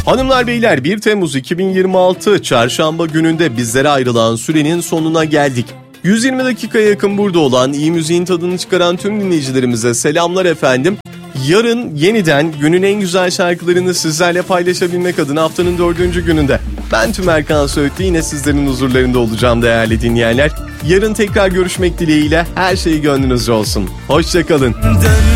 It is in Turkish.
Hanımlar beyler, 1 Temmuz 2026 Çarşamba gününde bizlere ayrılan sürenin sonuna geldik. 120 dakikaya yakın burada olan, iyi müziğin tadını çıkaran tüm dinleyicilerimize selamlar efendim. Yarın yeniden günün en güzel şarkılarını sizlerle paylaşabilmek adına haftanın 4. gününde ben Tüm Erkan Söğütlü yine sizlerin huzurlarında olacağım değerli dinleyenler. Yarın tekrar görüşmek dileğiyle, her şey gönlünüzce olsun. Hoşça kalın.